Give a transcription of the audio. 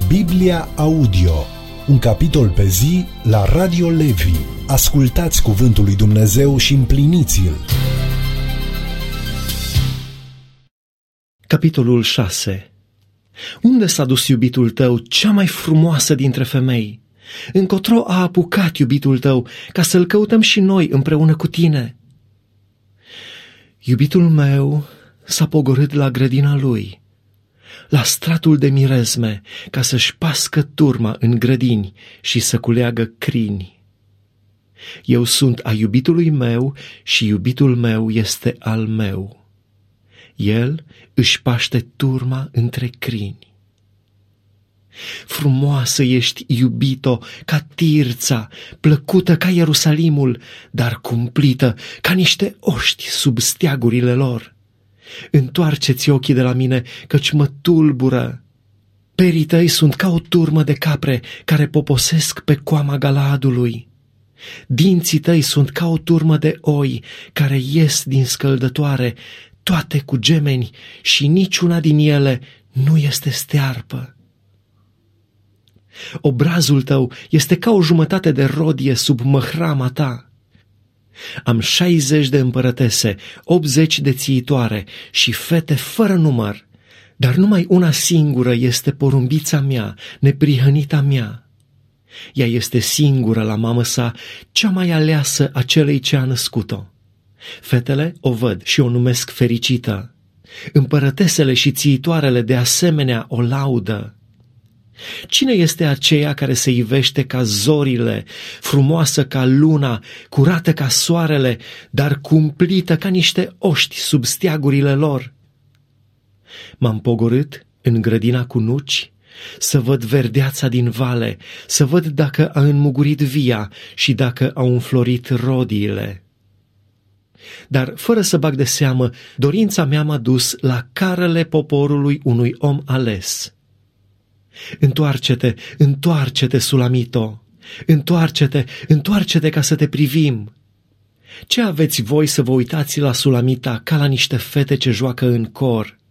Biblia Audio, un capitol pe zi la Radio Levi. Ascultați cuvântul lui Dumnezeu și împliniți-l. Capitolul 6. Unde s-a dus iubitul tău, cea mai frumoasă dintre femei? Încotro a apucat iubitul tău, ca să-l căutăm și noi împreună cu tine? Iubitul meu s-a pogorât la grădina lui, la stratul de mirezme, ca să-și pască turma în grădini și să culeagă crini. Eu sunt a iubitului meu și iubitul meu este al meu. El își paște turma între crini. Frumoasă ești, iubito, ca Tirța, plăcută ca Ierusalimul, dar cumplită ca niște oști sub steagurile lor. Întoarceți ochii de la mine, căci mă tulbură. Perii tăi sunt ca o turmă de capre care poposesc pe coama Galaadului. Dinții tăi sunt ca o turmă de oi care ies din scăldătoare, toate cu gemeni, și niciuna din ele nu este stearpă. Obrazul tău este ca o jumătate de rodie sub măhrama ta. Am 60 de împărătese, 80 de țiitoare și fete fără număr, dar numai una singură este porumbița mea, neprihănita mea. Ea este singură la mamă sa, cea mai aleasă a celei ce a născut-o. Fetele o văd și o numesc fericită. Împărătesele și țiitoarele de asemenea o laudă. Cine este aceea care se ivește ca zorile, frumoasă ca luna, curată ca soarele, dar cumplită ca niște oști sub steagurile lor? M-am pogorât în grădina cu nuci să văd verdeața din vale, să văd dacă a înmugurit via și dacă au înflorit rodiile. Dar fără să bag de seamă, dorința mea m-a dus la carele poporului unui om ales. Întoarce-te, întoarce-te, Sulamito! Întoarce-te, întoarce-te ca să te privim! Ce aveți voi să vă uitați la Sulamita ca la niște fete ce joacă în cor?